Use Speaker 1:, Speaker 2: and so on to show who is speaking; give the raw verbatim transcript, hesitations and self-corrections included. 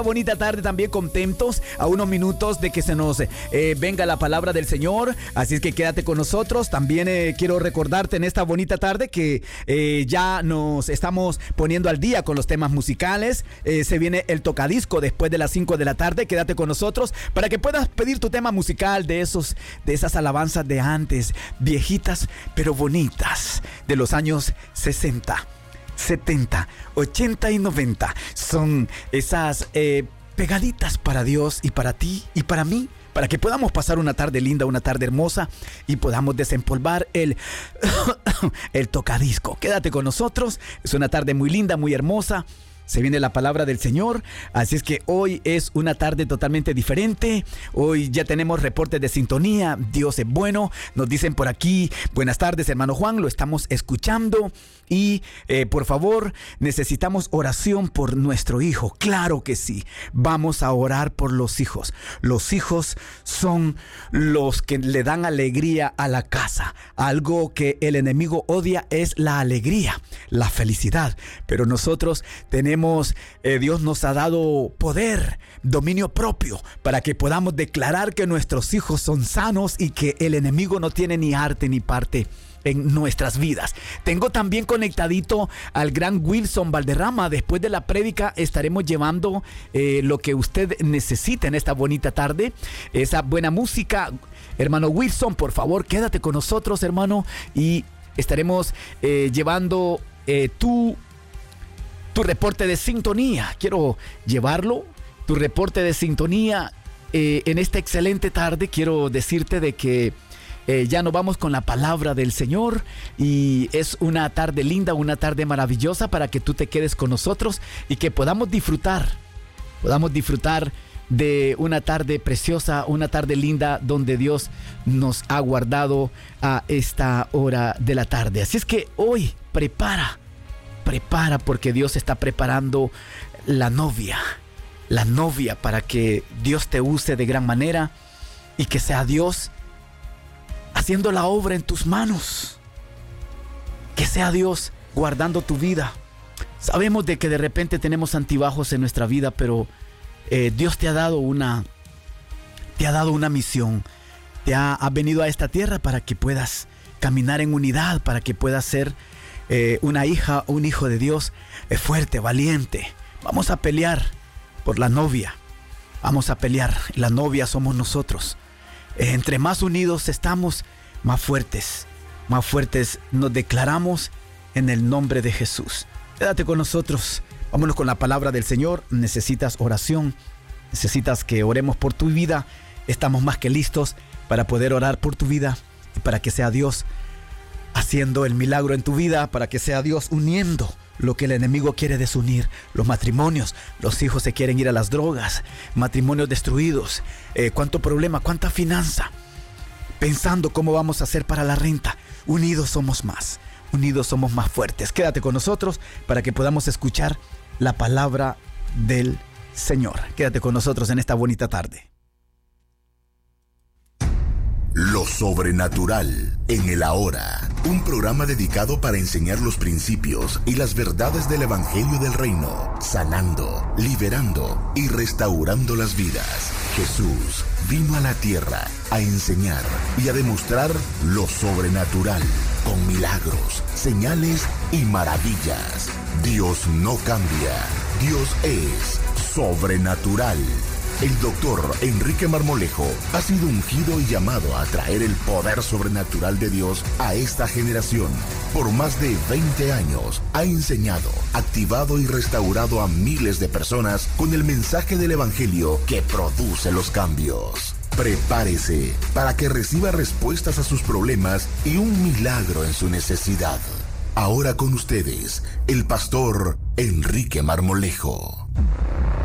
Speaker 1: Bonita tarde, también contentos a unos minutos de que se nos eh, venga la palabra del Señor, así es que quédate con nosotros. También eh, quiero recordarte en esta bonita tarde que eh, ya nos estamos poniendo al día con los temas musicales. Eh, se viene el tocadisco después de las cinco de la tarde. Quédate con nosotros para que puedas pedir tu tema musical de esos, de esas alabanzas de antes, viejitas pero bonitas, de los años sesenta, setenta, ochenta y noventa. Son esas eh, pegaditas para Dios y para ti y para mí, para que podamos pasar una tarde linda, una tarde hermosa y podamos desempolvar el, el tocadisco. Quédate con nosotros, es una tarde muy linda, muy hermosa. Se viene la palabra del Señor, así es que hoy es una tarde totalmente diferente. Hoy ya tenemos reportes de sintonía. Dios es bueno. Nos dicen por aquí, buenas tardes, hermano Juan, lo estamos escuchando. Y eh, por favor, necesitamos oración por nuestro hijo. Claro que sí, vamos a orar por los hijos. Los hijos son los que le dan alegría a la casa. Algo que el enemigo odia es la alegría, la felicidad. Pero nosotros tenemos Eh, Dios nos ha dado poder, dominio propio, para que podamos declarar que nuestros hijos son sanos y que el enemigo no tiene ni arte ni parte en nuestras vidas. Tengo también conectadito al gran Wilson Valderrama. Después de la prédica estaremos llevando eh, lo que usted necesita en esta bonita tarde, esa buena música. Hermano Wilson, por favor, quédate con nosotros, hermano, y estaremos eh, llevando eh, tu Tu reporte de sintonía. Quiero llevarlo, tu reporte de sintonía eh, en esta excelente tarde. Quiero decirte de que eh, ya nos vamos con la palabra del Señor y es una tarde linda, una tarde maravillosa para que tú te quedes con nosotros y que podamos disfrutar, podamos disfrutar de una tarde preciosa, una tarde linda donde Dios nos ha guardado a esta hora de la tarde. Así es que hoy prepara. Prepara porque Dios está preparando la novia, la novia para que Dios te use de gran manera y que sea Dios haciendo la obra en tus manos. Que sea Dios guardando tu vida. Sabemos de que de repente tenemos altibajos en nuestra vida, pero eh, Dios te ha dado una, te ha dado una misión. Te ha, ha venido a esta tierra para que puedas caminar en unidad, para que puedas ser Eh, una hija o un hijo de Dios eh, fuerte, valiente. Vamos a pelear por la novia. Vamos a pelear. La novia somos nosotros. Eh, entre más unidos estamos, más fuertes. Más fuertes nos declaramos en el nombre de Jesús. Quédate con nosotros. Vámonos con la palabra del Señor. Necesitas oración. Necesitas que oremos por tu vida. Estamos más que listos para poder orar por tu vida y para que sea Dios haciendo el milagro en tu vida, para que sea Dios uniendo lo que el enemigo quiere desunir. Los matrimonios, los hijos se quieren ir a las drogas, matrimonios destruidos, eh, cuánto problema, cuánta finanza, pensando cómo vamos a hacer para la renta. Unidos somos más, unidos somos más fuertes. Quédate con nosotros para que podamos escuchar la palabra del Señor. Quédate con nosotros en esta bonita tarde.
Speaker 2: Lo sobrenatural en el ahora, un programa dedicado para enseñar los principios y las verdades del Evangelio del Reino, sanando, liberando y restaurando las vidas. Jesús vino a la tierra a enseñar y a demostrar lo sobrenatural con milagros, señales y maravillas. Dios no cambia, Dios es sobrenatural. El doctor Enrique Marmolejo ha sido ungido y llamado a traer el poder sobrenatural de Dios a esta generación. Por más de veinte años ha enseñado, activado y restaurado a miles de personas con el mensaje del Evangelio que produce los cambios. Prepárese para que reciba respuestas a sus problemas y un milagro en su necesidad. Ahora con ustedes, el pastor Enrique Marmolejo.